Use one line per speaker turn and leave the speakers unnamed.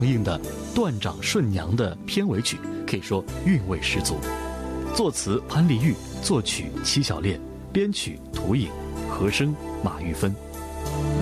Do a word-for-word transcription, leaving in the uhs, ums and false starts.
映的《断掌顺娘》的片尾曲，可以说韵味十足。作词潘丽玉，作曲戚小恋，编曲涂颖，和声马玉芬。